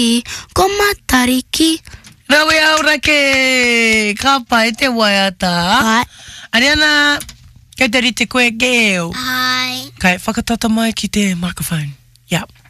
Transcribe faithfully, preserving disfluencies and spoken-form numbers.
Ko matariki. Rawi aura ke kapa e te waiata. Ai. Ariana, kei te rite koe geo. Ai. Kai, whakatata mai ki te microphone. Yeah.